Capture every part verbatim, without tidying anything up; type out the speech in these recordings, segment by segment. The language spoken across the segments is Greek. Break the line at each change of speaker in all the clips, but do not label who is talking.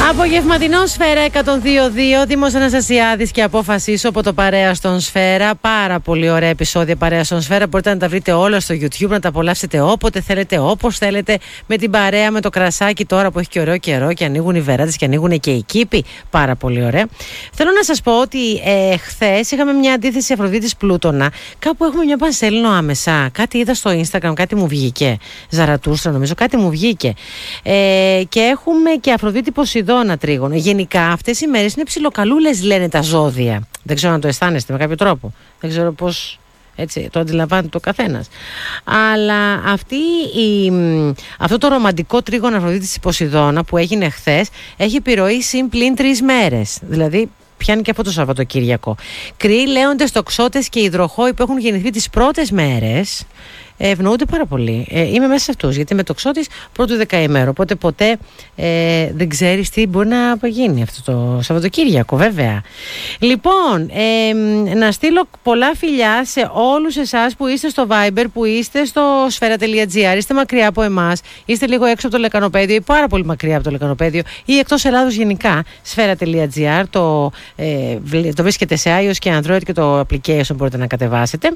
Απογευματινό Σφαίρα εκατόν δύο κόμμα δύο, Δήμος Αναστασιάδης και Απόφασή σου από το Παρέα στον Σφαίρα. Πάρα πολύ ωραία επεισόδια Παρέα στον Σφαίρα. Μπορείτε να τα βρείτε όλα στο YouTube, να τα απολαύσετε όποτε θέλετε, όπως θέλετε, με την παρέα, με το κρασάκι τώρα που έχει και ωραίο καιρό και ανοίγουν οι βεράντες και ανοίγουν και οι κήποι. Πάρα πολύ ωραία. Θέλω να σας πω ότι ε, χθες είχαμε μια αντίθεση Αφροδίτης Πλούτονα. Κάπου έχουμε μια πανσέλινο άμεσα. Κάτι είδα στο Instagram, κάτι μου βγήκε. Ζαρατούστρα νομίζω, κάτι μου βγήκε. Ε, και έχουμε και Αφροδίτη Ποσειδώνα τρίγωνο. Γενικά αυτές οι μέρες είναι ψιλοκαλούλες, λένε τα ζώδια. Δεν ξέρω αν το αισθάνεστε με κάποιο τρόπο. Δεν ξέρω πώς έτσι το αντιλαμβάνεται ο καθένας. Αλλά αυτή η, αυτό το ρομαντικό τρίγωνο Αφροδίτης Ποσειδώνα που έγινε χθες έχει επιρροή συν πλην τρεις μέρες. Δηλαδή πιάνει και αυτό το Σαββατοκύριακο. Κρυοί, Λέοντες, Τοξότες και Υδροχόοι που έχουν γεννηθεί τις πρώτες μέρες ευνοούνται πάρα πολύ. Ε, είμαι μέσα σε αυτούς, γιατί με τοξότης πρώτου δεκαημέρου. Οπότε ποτέ ε, δεν ξέρεις τι μπορεί να γίνει αυτό το Σαββατοκύριακο, βέβαια. Λοιπόν, ε, να στείλω πολλά φιλιά σε όλους εσάς που είστε στο Viber, που είστε στο σφαίρα τελεία τζι άρ, είστε μακριά από εμάς, είστε λίγο έξω από το Λεκανοπαίδιο ή πάρα πολύ μακριά από το Λεκανοπαίδιο ή εκτός Ελλάδος γενικά. σφαίρα τελεία τζι άρ, το, ε, το βρίσκεται σε iOS και Android και το application μπορείτε να κατεβάσετε.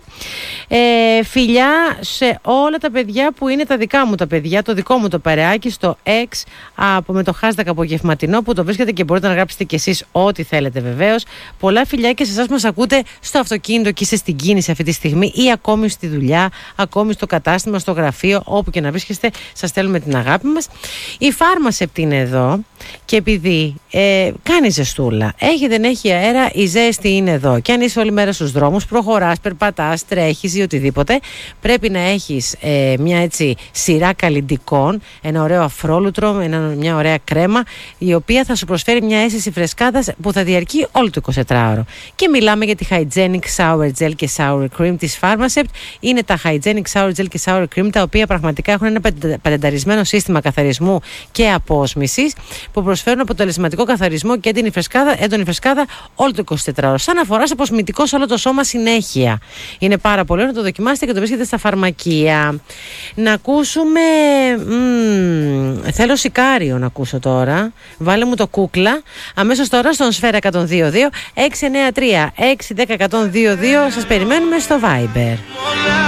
Ε, φιλιά σε όλα τα παιδιά που είναι τα δικά μου τα παιδιά, το δικό μου το παρεάκι στο X από, με το hashtag απογευματινό που το βρίσκετε και μπορείτε να γράψετε κι εσείς ό,τι θέλετε βεβαίως. Πολλά φιλιά και σε εσάς που μας ακούτε στο αυτοκίνητο και είστε στην κίνηση αυτή τη στιγμή ή ακόμη στη δουλειά, ακόμη στο κατάστημα, στο γραφείο, όπου και να βρίσκεστε, σας στέλνουμε την αγάπη μας. Η Φάρμασεπτ είναι εδώ και επειδή ε, κάνει ζεστούλα, έχει δεν έχει αέρα, η ζέστη είναι εδώ και αν είσαι όλη μέρα στους δρόμους, προχωράς, περπατάς, τρέχεις ή οτιδήποτε, πρέπει να έχεις ε, μια έτσι σειρά καλλυντικών, ένα ωραίο αφρόλουτρο, ένα, μια ωραία κρέμα, η οποία θα σου προσφέρει μια αίσθηση φρεσκάδας που θα διαρκεί όλο το εικοσιτετράωρο. Και μιλάμε για τη Hygienic Shower Gel και Shower Cream της Pharmasepт. Είναι τα Hygienic Shower Gel και Shower Cream, τα οποία πραγματικά έχουν ένα πατενταρισμένο σύστημα καθαρισμού και απόσμησης, που προσφέρουν αποτελεσματικό καθαρισμό και έντονη φρεσκάδα, έντονη φρεσκάδα όλο το εικοσιτετράωρο. Σαν να φοράς αποσμητικό σε όλο το σώμα συνέχεια. Είναι πάρα πολύ ωραίο, να το δοκιμάσετε και το βρίσκετε στα φαρμακεία. Να ακούσουμε. Μ, θέλω Σικάριο να ακούσω τώρα. Βάλε μου το κούκλα. Αμέσως τώρα στον Σφαίρα εκατόν δύο κόμμα δύο έξι εννιά τρία έξι ένα μηδέν ένα μηδέν δύο δύο. Σας περιμένουμε στο Viber.